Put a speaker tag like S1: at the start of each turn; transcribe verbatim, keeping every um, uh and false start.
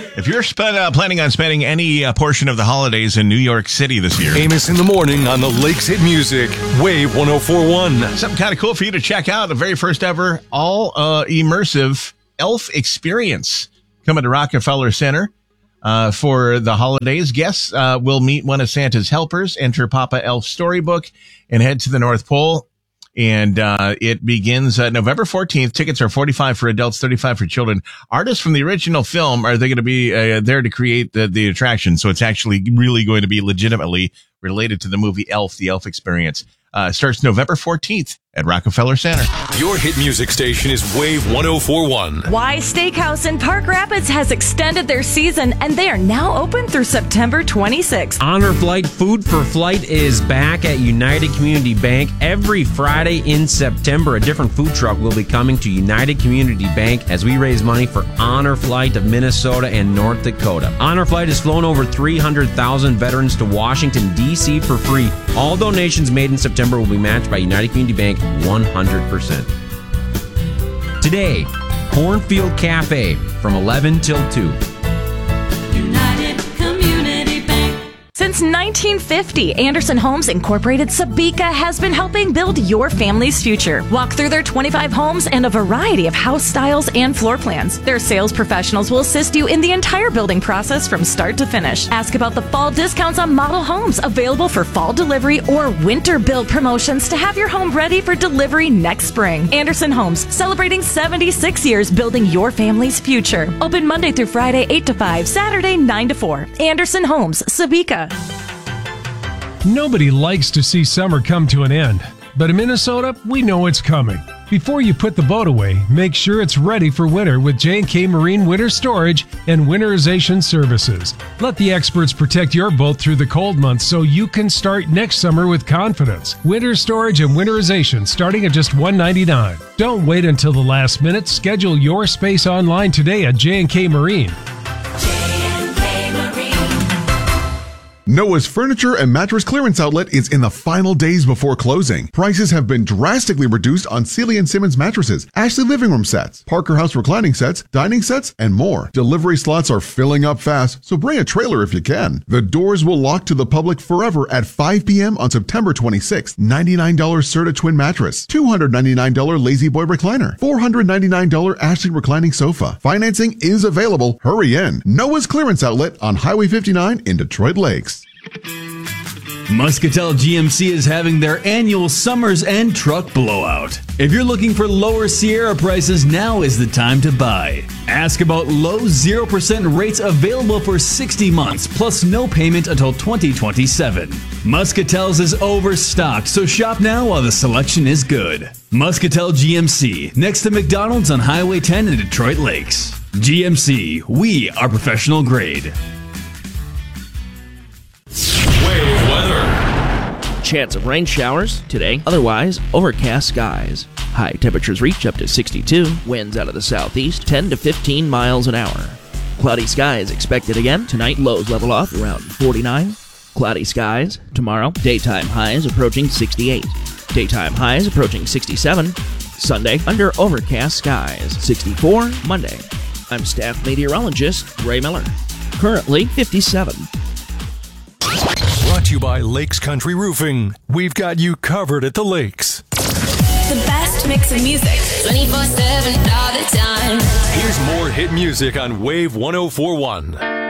S1: If you're sp- uh, planning on spending any uh, portion of the holidays in New York City this year,
S2: Amos in the morning on the Lakes Hit Music, Wave one oh four one.
S1: Something kind of cool for you to check out. The very first ever all uh, immersive elf experience coming to Rockefeller Center uh, for the holidays. Guests uh, will meet one of Santa's helpers, enter Papa Elf's storybook, and head to the North Pole. And uh, it begins uh, November fourteenth. Tickets are forty-five dollars for adults, thirty-five dollars for children. Artists from the original film are they going to be uh, there to create the, the attraction. So it's actually really going to be legitimately related to the movie Elf, the Elf Experience. Uh, starts November fourteenth at Rockefeller Center.
S2: Your hit music station is Wave one oh four one.
S3: Y Steakhouse in Park Rapids has extended their season, and they are now open through September twenty-sixth.
S4: Honor Flight Food for Flight is back at United Community Bank. Every Friday in September, a different food truck will be coming to United Community Bank as we raise money for Honor Flight of Minnesota and North Dakota. Honor Flight has flown over three hundred thousand veterans to Washington, D C for free. All donations made in September will be matched by United Community Bank one hundred percent. Today, Cornfield Cafe from eleven till two.
S3: United Community Bank. Since nineteen fifty, Anderson Homes Incorporated Sabika has been helping build your family's future. Walk through their twenty-five homes and a variety of house styles and floor plans. Their sales professionals will assist you in the entire building process from start to finish. Ask about the fall discounts on model homes available for fall delivery or winter build promotions to have your home ready for delivery next spring. Anderson Homes, celebrating seventy-six years building your family's future. Open Monday through Friday, eight to five, Saturday, nine to four. Anderson Homes, Sabika.
S5: Nobody likes to see summer come to an end, but in Minnesota, we know it's coming. Before you put the boat away, make sure it's ready for winter with J and K Marine Winter Storage and Winterization Services. Let the experts protect your boat through the cold months so you can start next summer with confidence. Winter storage and winterization starting at just one hundred ninety-nine dollars. Don't wait until the last minute. Schedule your space online today at J and K Marine.
S6: Noah's Furniture and Mattress Clearance Outlet is in the final days before closing. Prices have been drastically reduced on Sealy and Simmons mattresses, Ashley living room sets, Parker House reclining sets, dining sets, and more. Delivery slots are filling up fast, so bring a trailer if you can. The doors will lock to the public forever at five p.m. on September twenty-sixth. ninety-nine dollars Serta Twin Mattress, two hundred ninety-nine dollars Lazy Boy Recliner, four hundred ninety-nine dollars Ashley Reclining Sofa. Financing is available. Hurry in. Noah's Clearance Outlet on Highway fifty-nine in Detroit Lakes.
S7: Muscatel G M C is having their annual Summer's End Truck Blowout. If you're looking for lower Sierra prices, now is the time to buy. Ask about low zero percent rates available for sixty months, plus no payment until twenty twenty-seven. Muscatel's is overstocked, so shop now while the selection is good. Muscatel G M C, next to McDonald's on Highway ten in Detroit Lakes. G M C, we are professional grade.
S2: Wave weather.
S8: Chance of rain showers today, otherwise overcast skies. High temperatures reach up to sixty-two, winds out of the southeast ten to fifteen miles an hour. Cloudy skies expected again tonight, lows level off around forty-nine. Cloudy skies tomorrow, daytime highs approaching sixty-eight. Daytime highs approaching sixty-seven. Sunday, under overcast skies, sixty-four Monday. I'm staff meteorologist Ray Miller. Currently fifty-seven.
S2: Brought to you by Lakes Country Roofing. We've got you covered at the lakes.
S9: The best mix of music. twenty-four seven all the time.
S2: Here's more hit music on Wave one oh four one.